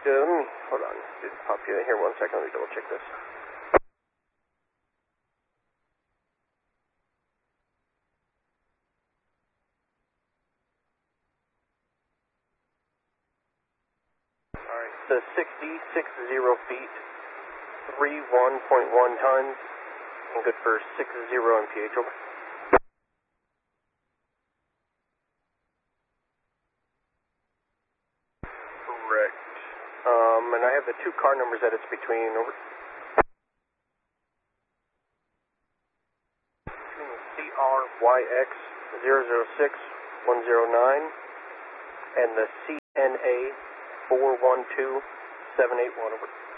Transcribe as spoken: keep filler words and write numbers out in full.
Uh, let me, hold on. Just pop you in here one second. Let me double check this. Alright, so sixty, six zero feet, three one point one tons, and good for six zero M P H, over. Correct. Um, and I have the two car numbers that it's between, over. C R Y X zero zero six one zero nine and the C N A four one two seven eight one, over.